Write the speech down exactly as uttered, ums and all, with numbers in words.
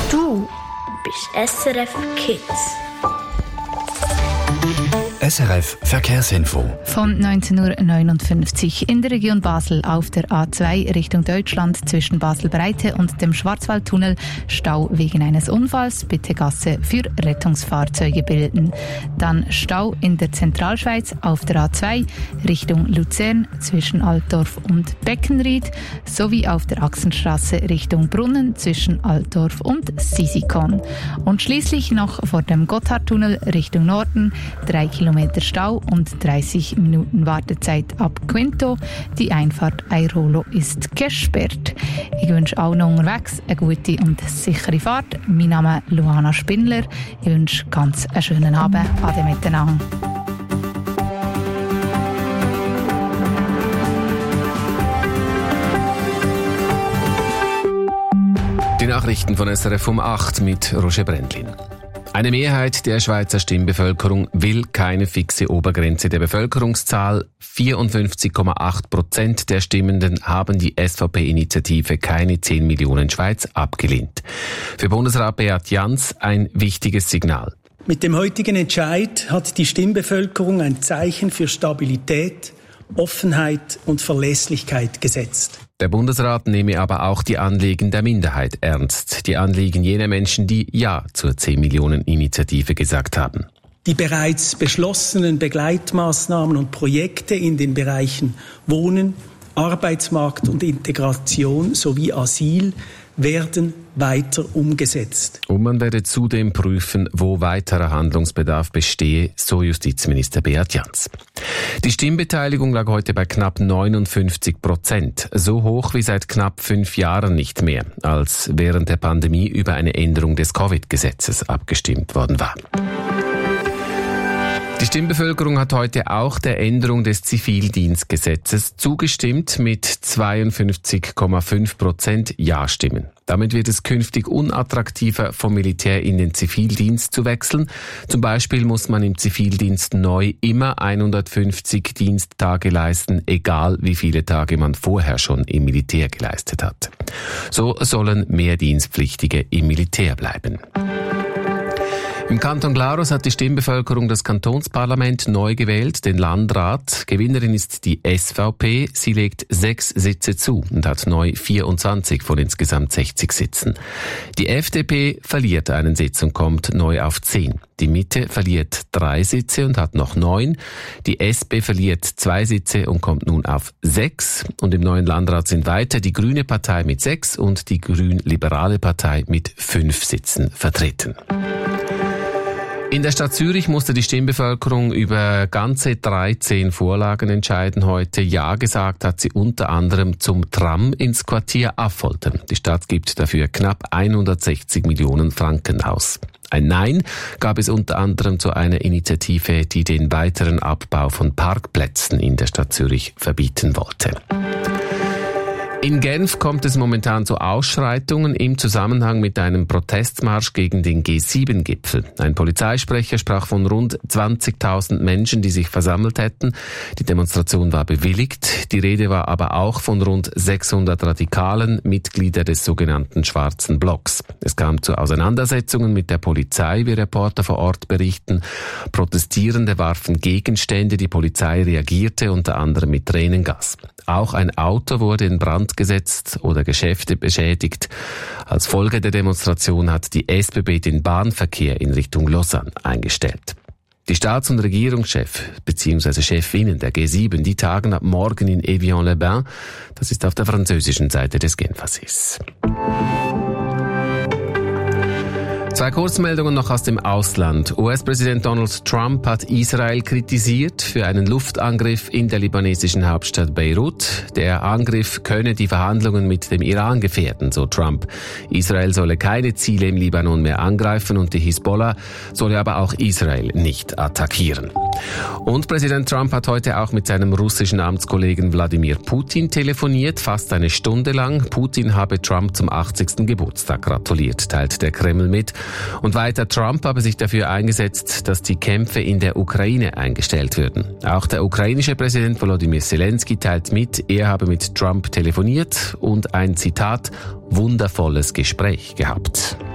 Du bist S R F Kids. S R F Verkehrsinfo. Von neunzehn Uhr neunundfünfzig in der Region Basel auf der A zwei Richtung Deutschland zwischen Basel-Breite und dem Schwarzwaldtunnel Stau wegen eines Unfalls. Bitte Gasse für Rettungsfahrzeuge bilden. Dann Stau in der Zentralschweiz auf der A zwei Richtung Luzern zwischen Altdorf und Beckenried sowie auf der Achsenstraße Richtung Brunnen zwischen Altdorf und Sisikon. Und schließlich noch vor dem Gotthardtunnel Richtung Norden drei Kilometer Stau und dreißig Minuten Wartezeit ab Quinto. Die Einfahrt Airolo ist gesperrt. Ich wünsche allen unterwegs eine gute und sichere Fahrt. Mein Name ist Luana Spindler. Ich wünsche ganz einen schönen Abend. Ade miteinander. Die Nachrichten von S R F um acht mit Roger Brendlin. Eine Mehrheit der Schweizer Stimmbevölkerung will keine fixe Obergrenze der Bevölkerungszahl. vierundfünfzig Komma acht Prozent der Stimmenden haben die S V P-Initiative Keine zehn Millionen Schweiz abgelehnt. Für Bundesrat Beat Jans ein wichtiges Signal. Mit dem heutigen Entscheid hat die Stimmbevölkerung ein Zeichen für Stabilität, Offenheit und Verlässlichkeit gesetzt. Der Bundesrat nehme aber auch die Anliegen der Minderheit ernst. Die Anliegen jener Menschen, die Ja zur zehn Millionen Initiative gesagt haben. Die bereits beschlossenen Begleitmaßnahmen und Projekte in den Bereichen Wohnen, Arbeitsmarkt und Integration sowie Asyl werden weiter umgesetzt. Und man werde zudem prüfen, wo weiterer Handlungsbedarf bestehe, so Justizminister Beat Jans. Die Stimmbeteiligung lag heute bei knapp neunundfünfzig Prozent, so hoch wie seit knapp fünf Jahren nicht mehr, als während der Pandemie über eine Änderung des Covid-Gesetzes abgestimmt worden war. Die Stimmbevölkerung hat heute auch der Änderung des Zivildienstgesetzes zugestimmt mit zweiundfünfzig Komma fünf Prozent Ja-Stimmen. Damit wird es künftig unattraktiver, vom Militär in den Zivildienst zu wechseln. Zum Beispiel muss man im Zivildienst neu immer hundertfünfzig Diensttage leisten, egal wie viele Tage man vorher schon im Militär geleistet hat. So sollen mehr Dienstpflichtige im Militär bleiben. Im Kanton Glarus hat die Stimmbevölkerung das Kantonsparlament neu gewählt, den Landrat. Gewinnerin ist die S V P. Sie legt sechs Sitze zu und hat neu vierundzwanzig von insgesamt sechzig Sitzen. Die F D P verliert einen Sitz und kommt neu auf zehn. Die Mitte verliert drei Sitze und hat noch neun. Die S P verliert zwei Sitze und kommt nun auf sechs. Und im neuen Landrat sind weiter die Grüne Partei mit sechs und die Grün-Liberale Partei mit fünf Sitzen vertreten. In der Stadt Zürich musste die Stimmbevölkerung über ganze dreizehn Vorlagen entscheiden heute. Ja gesagt hat sie unter anderem zum Tram ins Quartier Affolter. Die Stadt gibt dafür knapp hundertsechzig Millionen Franken aus. Ein Nein gab es unter anderem zu einer Initiative, die den weiteren Abbau von Parkplätzen in der Stadt Zürich verbieten wollte. In Genf kommt es momentan zu Ausschreitungen im Zusammenhang mit einem Protestmarsch gegen den G sieben Gipfel. Ein Polizeisprecher sprach von rund zwanzigtausend Menschen, die sich versammelt hätten. Die Demonstration war bewilligt. Die Rede war aber auch von rund sechshundert Radikalen, Mitglieder des sogenannten Schwarzen Blocks. Es kam zu Auseinandersetzungen mit der Polizei, wie Reporter vor Ort berichten. Protestierende warfen Gegenstände, die Polizei reagierte unter anderem mit Tränengas. Auch ein Auto wurde in Brand gesetzt oder Geschäfte beschädigt. Als Folge der Demonstration hat die S B B den Bahnverkehr in Richtung Lausanne eingestellt. Die Staats- und Regierungschef bzw. Chefinnen der G sieben, die tagen ab morgen in Evian-les-Bains. Das ist auf der französischen Seite des Genfersees. Zwei Kurzmeldungen noch aus dem Ausland. U S-Präsident Donald Trump hat Israel kritisiert für einen Luftangriff in der libanesischen Hauptstadt Beirut. Der Angriff könne die Verhandlungen mit dem Iran gefährden, so Trump. Israel solle keine Ziele im Libanon mehr angreifen und die Hisbollah solle aber auch Israel nicht attackieren. Und Präsident Trump hat heute auch mit seinem russischen Amtskollegen Wladimir Putin telefoniert, fast eine Stunde lang. Putin habe Trump zum achtzigsten Geburtstag gratuliert, teilt der Kreml mit. Und weiter, Trump habe sich dafür eingesetzt, dass die Kämpfe in der Ukraine eingestellt würden. Auch der ukrainische Präsident Volodymyr Zelensky teilt mit, er habe mit Trump telefoniert und ein Zitat, wundervolles Gespräch gehabt.